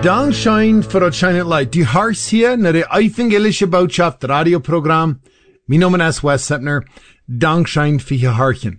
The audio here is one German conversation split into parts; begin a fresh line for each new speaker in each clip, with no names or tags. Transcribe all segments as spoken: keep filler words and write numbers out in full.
Dankschein für das schöne Leid. Du hörst hier nach der evangelische Botschaft Radioprogramm. Mein Name ist Wes Sepner. Dankschein für ihr Hörchen.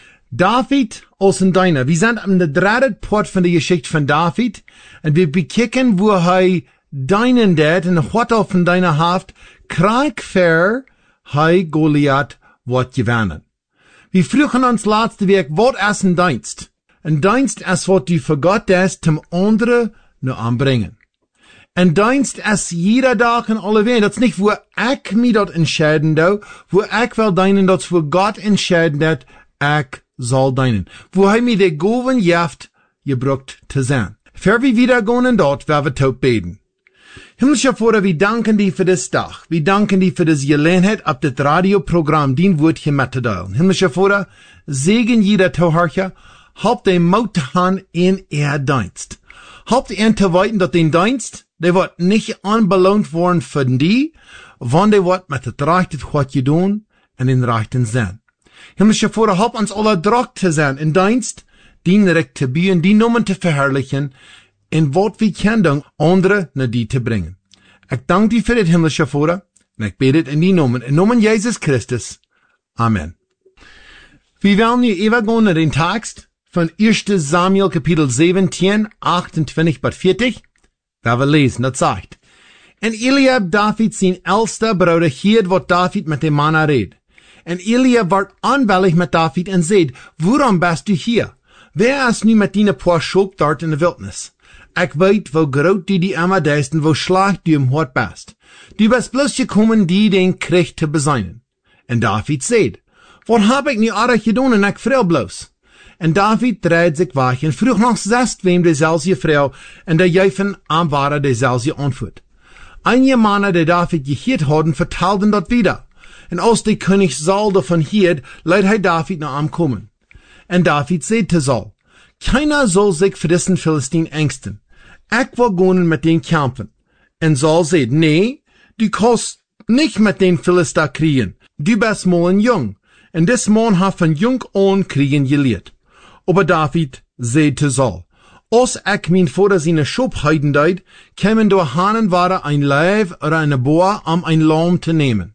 David aus dem Deiner. Wir sind am dritten Part von der Geschichte von David. Und wir bekicken, wo er deinen Dad und was auf von deiner Haft Krieg für er Goliath wird gewinnen. Wir fragen uns letzte Weg, was ist ein Dienst? Ein Dienst ist, was du für Gott ist, zum anderen nur anbringen. Ein Dienst ist jeder Tag und alle Welt. Das ist nicht, wo ich mich dort entscheiden do, wo ich will dienen, das wo Gott entscheiden dat, ich soll dienen. Wo er mir die Goven jaft, gebraucht zu sein. Für wir wieder gehen dort, werden wir tot beten. Himmlischer Vater, wir danken dir für das Tag. Wir danken dir für das Gelegenheit, ab das Radioprogramm, den Wort hier mitzuteilen. Himmlischer Vater, segen jeder Zuhörer, hab den Mut an in ihr Dienst. Habt ihr zu weiten, dass den Dienst, der wird nicht anbelohnt worden für die, wann der wird mit der Rechte, was je tun, und den rechten Sinn. Himmlischer Vater, habt uns alle Druck zu sein, in Dienst, den recht zu bieten, die Nummern zu verherrlichen, in was wir können, andere nach die zu bringen. Ich danke dir für das, himmlischer Vater, und ich bete in die Nummern, in Namen Jesus Christus. Amen. Wir werden hier übergehen in den Text, von erster Samuel Kapitel siebzehn, achtundzwanzig bis vierzig, da wir lesen, das sagt. Und Eliab, David, sein älster Bruder, hielt, was David mit dem Mann redet. Und Eliab ward anwällig mit David und sagt, warum bist du hier? Wer ist nu mit deiner paar Schub dort in der Wildnis? Ich weet, wo groot du die immer deist und wo schlecht du im Hort bist. Du bist bloß gekommen, die den Krieg zu beseinen. Und David sagt, was hab ich nu alles getan und ich freu bloß? Und David dreht sich weg und frug noch selbst wem dieselbe Frau und der Jäufen am Ware dieselbe Antwort. Einige Männer, die David gehört hatten, vertelten dort wieder. Und als der König Saul davon hielt, leidt er David nach ihm kommen. Und David sagt zu Saul, keiner soll sich für diesen Philistine ängsten. Ich will gehen mit den kämpfen. Und Saul sagt, nee, du kannst nicht mit den Philister kriegen. Du bist mal ein Jung. Und das Mann hat von jung an kriegen gelehrt. Aber David sagt zu Saul, als ich mein Vater seine Schub heiden deut, kämen durch Hanen war ein Leib oder eine Boa, um ein Lamm zu nehmen.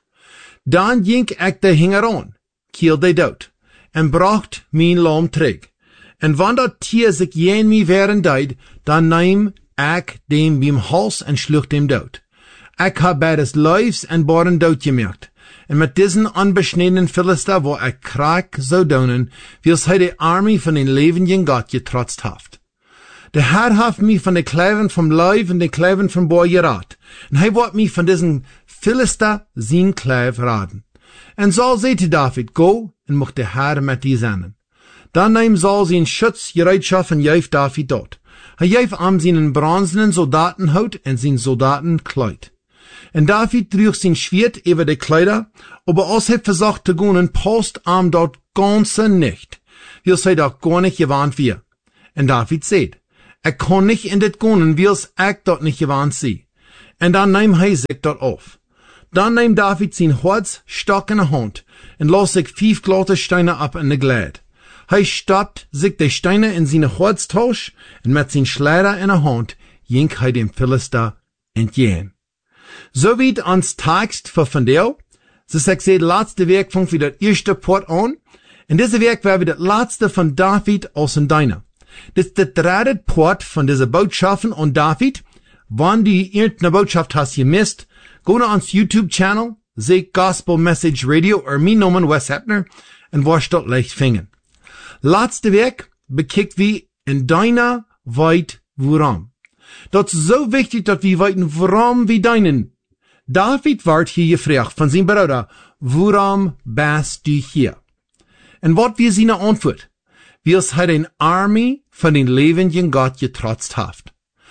Dann ging ich der Hinger an, kiel de dort, und bracht mein Lamm träg. Und wenn das Tier sich jen mi wehren deut, dann nehm ich dem beim Hals und schlug dem dort. Ich hab beides Leibs und Bohren dort gemerkt. Und mit diesen unbeschnittenen Philister, wo er Krieg so donen, wie es he die Armee von den lebendigen Gott getrotzt haft. Der Herr hat mich von den Kleven vom Leib und den Kleven vom Boy gerat. Und er wollte mich von diesen Philister sein Klev raten. Und Saul sagte David, go, und mocht der Herr mit dir sein. Dann nahm Saul sein Schutz, Gereitschaft und jäuf David dort. Er jäuf am seinen bronzenen Soldatenhaut und sein Soldatenkleid. Und David trug sein Schwert über die Kleider, aber als er versucht zu gehen, passt am dort ganze nicht. Wie es sei doch gar nicht gewarnt wir. Und David sagt, er kann nicht in das gehen, wie es ich dort nicht gewarnt sie. Und dann nahm er sich dort auf. Dann nahm David sein Holz, Stock in der Hand, und las sich fünf glatte Steine ab in der Gleit. Er stappt sich die Steine in seine Holztausch, und mit sein Schleider in der Hand, ging er dem Philister entgehen. So wie ans Text für von der, so sagt sie, das letzte Werk fängt wie das erste Part an, und diese Werk war wie das letzte von David aus dem Deiner. Das ist der dritte Part von dieser Botschaften an David. Wenn du irgendeine Botschaft hast gemisst, geh nach uns YouTube-Channel, seh Gospel Message Radio, oder mein Name Wes Sepner, und wirst dort leicht finden. Letzte Werk bekickt wie in deiner weit woran. Das ist so wichtig, dass wir weiten, warum wir deinen. David ward hier gefragt von seinem Bruder, warum bist du hier? Und was wir seine Antwort? Wie es hat eine Armee von den lebendigen Gott getrotzt haft.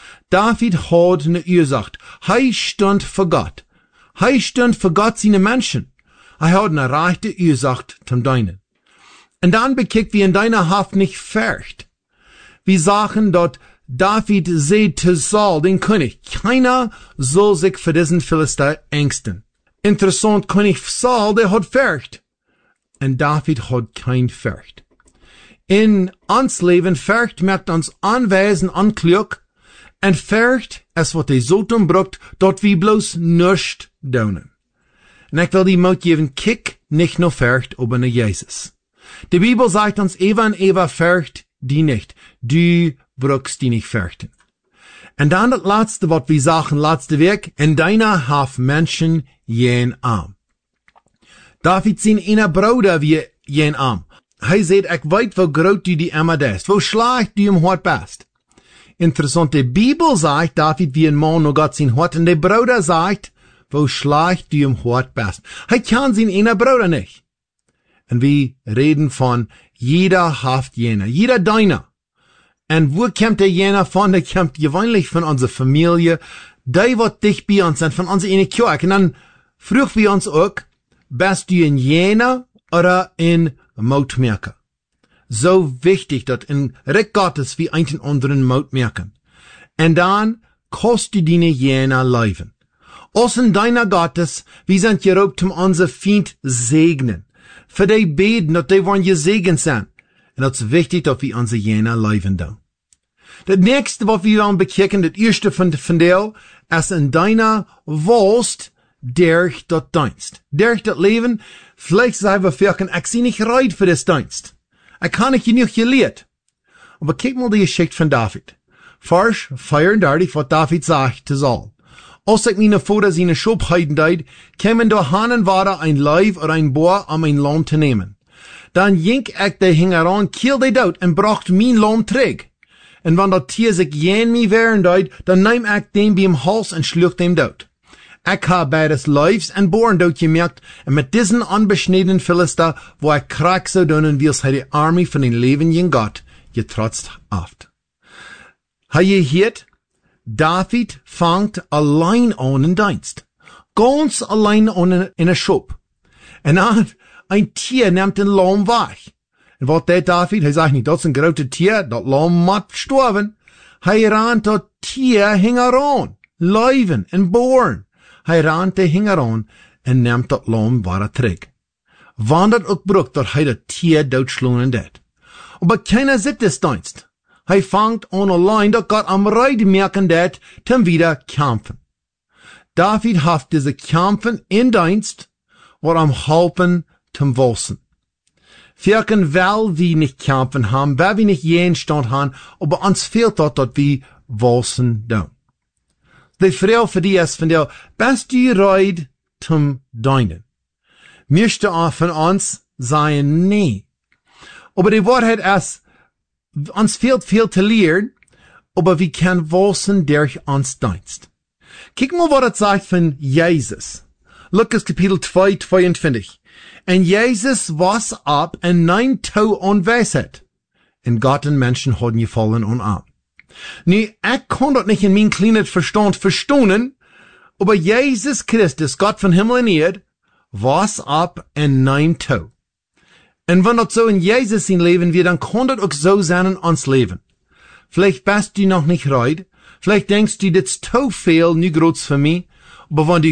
David hat eine Ursache. Er stand für Gott. Er stand für Gott seine Menschen. Er hat eine rechte Ursache zum Deinen. Und dann bekickt wir in deiner Haft nicht fürcht. Wir sagen dort, David sagt zu Saul, den König, keiner soll sich für diesen Philister ängsten. Interessant, König Saul, der hat Furcht. Und David hat kein Furcht. In uns Leben Furcht macht uns anweisen, anklug, En vergt es wat hij zoten brukt, dat wie bloos nuscht daunen. En ik wil die mout geven, kik nicht nur vergt op een Jezus. Die Bibel sagt uns, Eva en Eva vergt die nicht. Du brukst die nicht verchten. En dan het laatste wat we zagen laatste week, en deiner haf Menschen jen arm. David zien ene bruder wie jen arm. Hij zegt, ik weet hoe groot du die emmer dest, wo schlecht du hem hart best. Interessant, die Bibel sagt, David wie ein Mann noch Gott sein hart, und der Bruder sagt, wo schlecht du ihm hart best. Hij kann sein ene Bruder nicht. Und wir reden von jeder haft jener, jeder deiner. Und wo kommt der jener von? Der kommt gewöhnlich von unserer Familie, die wat dicht bei uns sind, von unserer eine Kirche. Und dann fragen wir uns auch, bist du in jener oder in Moutmerker? So wichtig, dass in Recht Gottes wir einen anderen Mut merken. Und dann kostet du deine jener Leben. Aus in deiner Gottes, wir sind gerobt, um unser Feind segnen. Für die beten, dass die wollen gesegnet sein. Und das ist wichtig, dass wir unsere jener Leben tun. Das nächste, was wir wollen bekijken, das erste von, von der, ist in deiner Wohlst, durch das Dienst. Durch das Leben, vielleicht sagen wir vielleicht, ich sehe nicht reid für das Dienst. Ich kann nicht genug gelehrt. Aber kick mal die Geschichte von David. Vers vierundertig, was David sagt zu Saul. Als ich meine Vater seine Schubheiten deed, kämen da Hanen war ein Leib oder ein Bohr, um ein Lohn zu nehmen. Dann jink ich de Hingeran, kiel de dood en bracht mein Lohn terug. En wann dat Tier sich jen mi wehren deed, dann neem ich dem beim Hals en schlucht dem dood. Ich habe beides Leibs en Bohren dood gemerkt, en mit diesen unbeschnittenen Philister, wo ich krank so doen, wie es hij die Armee von den lebendigen Gott getrotzt haft. Hij je hiert, David fangt allein an in Dienst. Ganz allein an in a Schub. En dan, ein Tier nimmt den Lamm weg. En wat deed David? Hij zegt niet, dat is een grote Tier, dat Lamm moet sterven. Hij rant dat Tier hing eraan, leven en boren. Hij rant de hing eraan en neemt dat Lamm weer terug. Wandert ook broek dat hij dat Tier doodsloen deed. Maar keiner zit des Dienst. Hij fangt an allein, dat God am Reid merken deed, ten wieder kämpfen. David haft diese Kämpfen in Dienst, wat am helpen zum Wolsen. Wirken, weil wir nicht kämpfen haben, weil wir nicht jeden Stand haben, aber uns fehlt dort, dass wir Wolsen tun. Die Frau für die ist von der, bist du reid zum Deinen? Möchte auch von uns sein, nee. Aber die Wahrheit ist, uns fehlt viel zu lernen, aber wir können Wolsen durch uns Dienst. Kick mal, was das sagt von Jesus. Lukas Kapitel zwei, zweiundzwanzig. En Jezus was ab en nein touw onwijsheid. En Gott en Menschen hadden gefallen on aan. Nu, ik kon dat niet in mijn kleinen verstand verstonen, aber Jesus Christus, Gott von Himmel en Erd, was ab en nein touw. En wenn dat so in Jesus sein Leben wird, dann kann das auch so sein in ons Leben. Vielleicht bist du noch nicht reid, vielleicht denkst du, das ist zu viel, nu groß für mich, aber wenn du